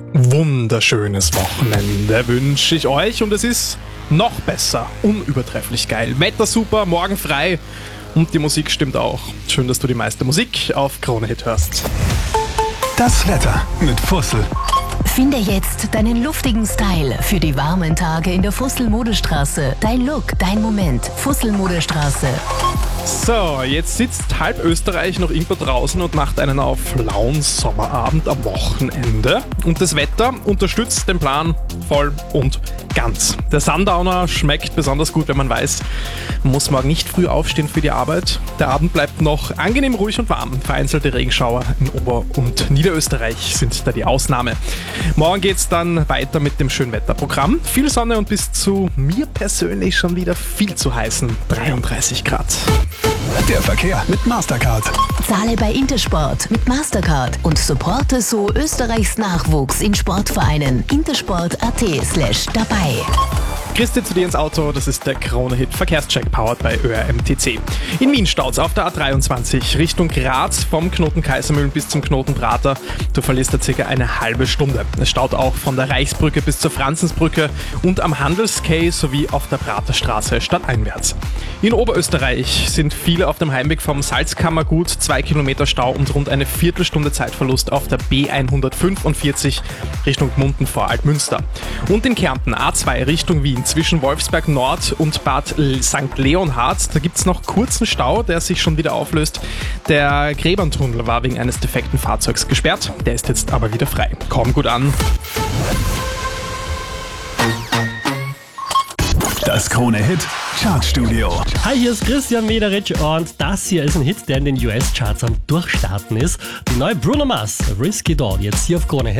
Wunderschönes Wochenende wünsche ich euch und es ist noch besser, unübertrefflich geil. Wetter super, morgen frei und die Musik stimmt auch. Schön, dass du die meiste Musik auf Krone Hit hörst. Das Wetter mit Fussel. Finde jetzt deinen luftigen Style für die warmen Tage in der Fussel-Modestraße. Dein Look, dein Moment. Fussel-Modestraße. So, jetzt sitzt halb Österreich noch irgendwo draußen und macht einen auf lauen Sommerabend am Wochenende. Und das Wetter unterstützt den Plan voll und ganz. Der Sundowner schmeckt besonders gut, wenn man weiß, man muss morgen nicht früh aufstehen für die Arbeit. Der Abend bleibt noch angenehm ruhig und warm. Vereinzelte Regenschauer in Ober- und Niederösterreich sind da die Ausnahme. Morgen geht's dann weiter mit dem Schönwetterprogramm. Viel Sonne und bis zu mir persönlich schon wieder viel zu heißen 33 Grad. Der Verkehr mit Mastercard. Zahle bei Intersport mit Mastercard und supporte so Österreichs Nachwuchs in Sportvereinen. intersport.at/dabei. Christi zu dir ins Auto, das ist der Krone-Hit Verkehrscheck powered bei ÖRMTC. In Wien staut's auf der A23 Richtung Graz vom Knoten Kaisermühlen bis zum Knoten Prater. Du verlierst da circa eine halbe Stunde. Es staut auch von der Reichsbrücke bis zur Franzensbrücke und am Handelskay sowie auf der Praterstraße stadteinwärts. In Oberösterreich sind viele auf dem Heimweg vom Salzkammergut, 2 Kilometer Stau und rund eine Viertelstunde Zeitverlust auf der B145 Richtung Gmunden vor Altmünster. Und in Kärnten A2 Richtung Wien zwischen Wolfsberg Nord und Bad St. Leonhard. Da gibt es noch kurzen Stau, der sich schon wieder auflöst. Der Gräberntunnel war wegen eines defekten Fahrzeugs gesperrt. Der ist jetzt aber wieder frei. Komm gut an. Das Krone-Hit Chartstudio. Hi, hier ist Christian Mederich und das hier ist ein Hit, der in den US-Charts am Durchstarten ist. Die neue Bruno Mars, Risky Doll, jetzt hier auf Krone Hit.